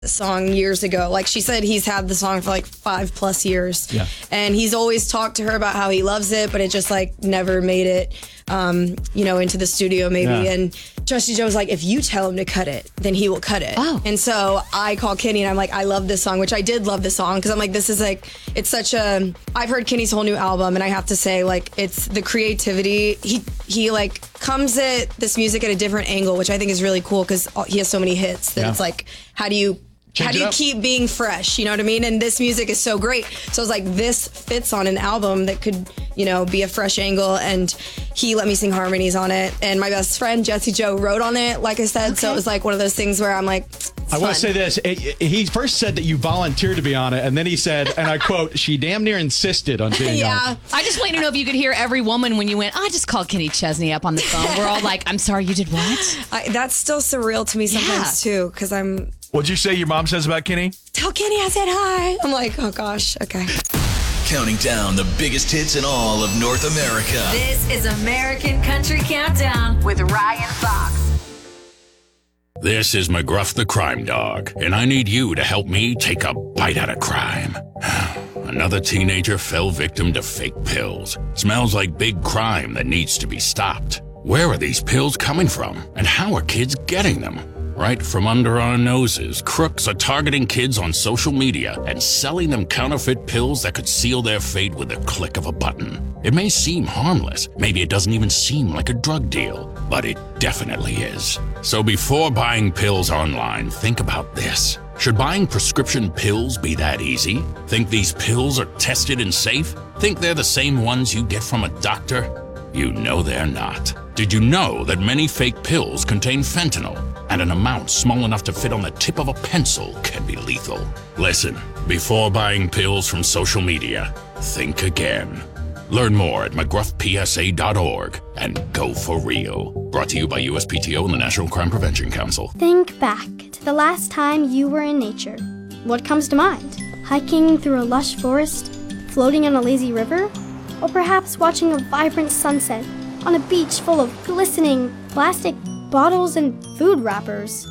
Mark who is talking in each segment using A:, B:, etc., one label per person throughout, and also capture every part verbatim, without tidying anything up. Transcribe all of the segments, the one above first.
A: song years ago. Like she said, he's had the song for like five plus years.
B: Yeah.
A: And he's always talked to her about how he loves it, but it just like never made it, um, you know, into the studio maybe.
B: Yeah.
A: And Justin Joe was like, if you tell him to cut it, then he will cut it.
C: Oh.
A: And so I called Kenny and I'm like, I love this song, which I did love the song because I'm like, this is like, it's such a, I've heard Kenny's whole new album and I have to say like, it's the creativity. He, he like comes at this music at a different angle, which I think is really cool because he has so many hits that
B: Yeah.
A: it's like, how do you
B: Change
A: How do
B: it
A: you
B: up.
A: keep being fresh? You know what I mean? And this music is so great. So I was like, this fits on an album that could, you know, be a fresh angle. And he let me sing harmonies on it. And my best friend, Jesse Joe, wrote on it, like I said. So it was like one of those things where I'm like, it's
B: I want
A: fun.
B: to say this. It- He first said that you volunteered to be on it, and then he said, and I quote, she damn near insisted on being on
A: Yeah.
B: it.
C: I just want you to know if you could hear every woman when you went, I just called Kenny Chesney up on the phone. We're all like, I'm sorry, you did what?
A: I, that's still surreal to me sometimes too, because I'm,
D: What'd you say your mom says about Kenny?
A: tell Kenny I said hi. I'm like, oh gosh, okay.
E: Counting down the biggest hits in all of North America.
F: This is American Country Countdown with Ryan Fox.
G: This is McGruff the Crime Dog, and I need you to help me take a bite out of crime. Another teenager fell victim to fake pills. Smells like big crime that needs to be stopped. Where are these pills coming from, and how are kids getting them? Right from under our noses, crooks are targeting kids on social media and selling them counterfeit pills that could seal their fate with a click of a button. It may seem harmless, maybe it doesn't even seem like a drug deal, but it definitely is. So before buying pills online, think about this. Should buying prescription pills be that easy? Think these pills are tested and safe? Think they're the same ones you get from a doctor? You know they're not. Did you know that many fake pills contain fentanyl? And an amount small enough to fit on the tip of a pencil can be lethal. Listen, before buying pills from social media, think again. Learn more at mcgruff p s a dot org and go for real. Brought to you by U S P T O and the National Crime Prevention Council.
H: Think back to the last time you were in nature. What comes to mind? Hiking through a lush forest? Floating on a lazy river? Or perhaps watching a vibrant sunset on a beach full of glistening plastic bottles and food wrappers?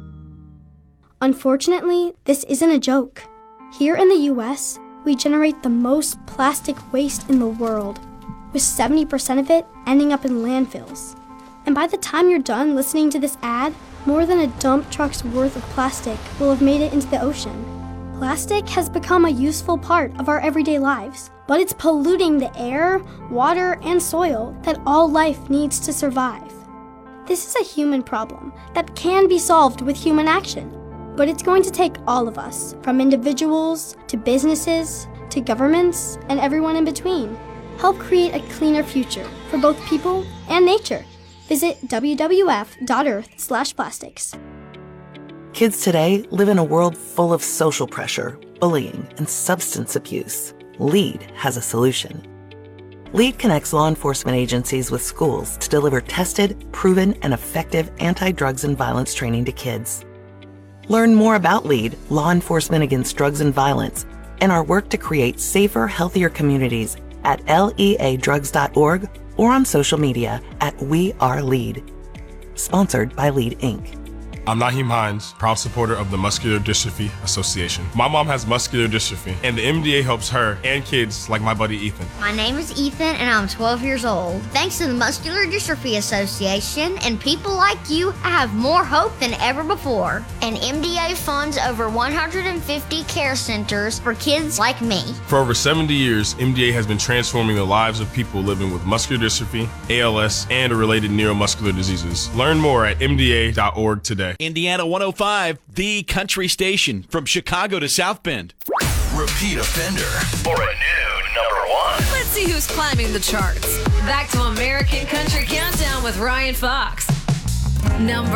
H: Unfortunately, this isn't a joke. Here in the U S, we generate the most plastic waste in the world, with seventy percent of it ending up in landfills. And by the time you're done listening to this ad, more than a dump truck's worth of plastic will have made it into the ocean. Plastic has become a useful part of our everyday lives, but it's polluting the air, water, and soil that all life needs to survive. This is a human problem that can be solved with human action, but it's going to take all of us, from individuals to businesses to governments and everyone in between. Help create a cleaner future for both people and nature. Visit w w f dot earth slash plastics.
I: Kids today live in a world full of social pressure, bullying, and substance abuse. LEAD has a solution. LEAD connects law enforcement agencies with schools to deliver tested, proven, and effective anti-drugs and violence training to kids. Learn more about LEAD, Law Enforcement Against Drugs and Violence, and our work to create safer, healthier communities at lea drugs dot org or on social media at We Are LEAD. Sponsored by LEAD, Incorporated.
J: I'm Naheem Hines, proud supporter of the Muscular Dystrophy Association. My mom has muscular dystrophy, and the M D A helps her and kids like my buddy Ethan.
K: My name is Ethan, and I'm twelve years old. Thanks to the Muscular Dystrophy Association and people like you, I have more hope than ever before. And M D A funds over one hundred fifty care centers for kids like me.
J: For over seventy years, M D A has been transforming the lives of people living with muscular dystrophy, A L S, and related neuromuscular diseases. Learn more at m d a dot org today.
L: Indiana one oh five, the country station from Chicago to South Bend.
E: Repeat offender for a new number one.
F: Let's see who's climbing the charts. Back to American Country Countdown with Ryan Fox. Number